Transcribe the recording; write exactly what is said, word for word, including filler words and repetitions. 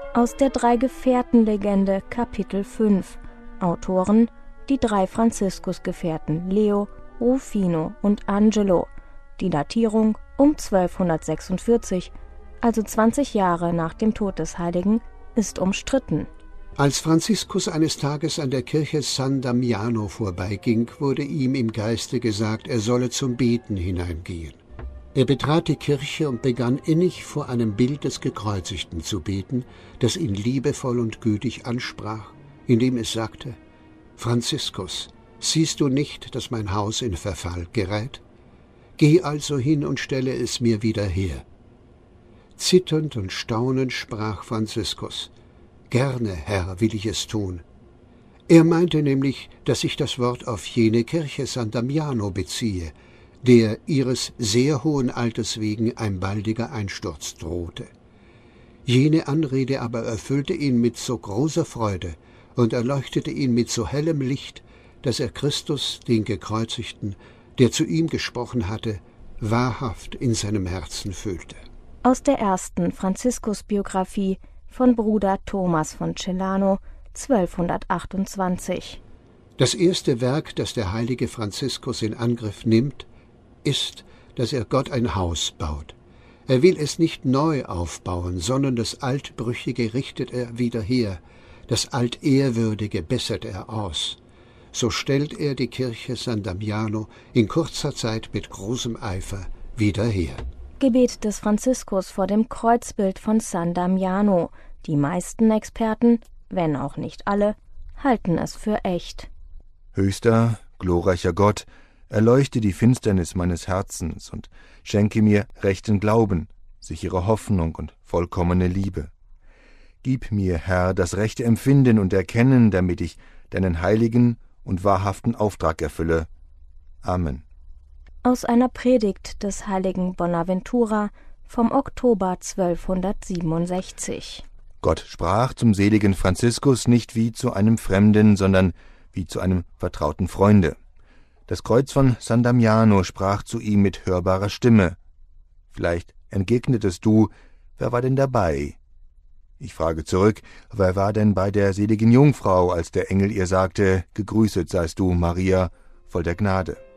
Aus der Drei-Gefährten-Legende Kapitel fünf. Autoren: die drei Franziskusgefährten Leo, Rufino und Angelo. Die Datierung um zwölfhundertsechsundvierzig, also zwanzig Jahre nach dem Tod des Heiligen, ist umstritten. Als Franziskus eines Tages an der Kirche San Damiano vorbeiging, wurde ihm im Geiste gesagt, er solle zum Beten hineingehen. Er betrat die Kirche und begann innig vor einem Bild des Gekreuzigten zu beten, das ihn liebevoll und gütig ansprach, indem es sagte: »Franziskus, siehst du nicht, dass mein Haus in Verfall gerät? Geh also hin und stelle es mir wieder her.« Zitternd und staunend sprach Franziskus: »Gerne, Herr, will ich es tun.« Er meinte nämlich, dass sich das Wort auf jene Kirche San Damiano beziehe, der ihres sehr hohen Alters wegen ein baldiger Einsturz drohte. Jene Anrede aber erfüllte ihn mit so großer Freude und erleuchtete ihn mit so hellem Licht, dass er Christus, den Gekreuzigten, der zu ihm gesprochen hatte, wahrhaft in seinem Herzen fühlte. Aus der ersten Franziskus-Biografie von Bruder Thomas von Celano, zwölfhundertachtundzwanzig. Das erste Werk, das der heilige Franziskus in Angriff nimmt, ist, dass er Gott ein Haus baut. Er will es nicht neu aufbauen, sondern das Altbrüchige richtet er wieder her, das Altehrwürdige bessert er aus. So stellt er die Kirche San Damiano in kurzer Zeit mit großem Eifer wieder her. Gebet des Franziskus vor dem Kreuzbild von San Damiano. Die meisten Experten, wenn auch nicht alle, halten es für echt. Höchster, glorreicher Gott, erleuchte die Finsternis meines Herzens und schenke mir rechten Glauben, sichere Hoffnung und vollkommene Liebe. Gib mir, Herr, das rechte Empfinden und Erkennen, damit ich deinen heiligen und wahrhaften Auftrag erfülle. Amen. Aus einer Predigt des heiligen Bonaventura vom Oktober zwölfhundertsiebenundsechzig. Gott sprach zum seligen Franziskus nicht wie zu einem Fremden, sondern wie zu einem vertrauten Freunde. Das Kreuz von San Damiano sprach zu ihm mit hörbarer Stimme. Vielleicht entgegnetest du, wer war denn dabei? Ich frage zurück, wer war denn bei der seligen Jungfrau, als der Engel ihr sagte, gegrüßet seist du, Maria, voll der Gnade?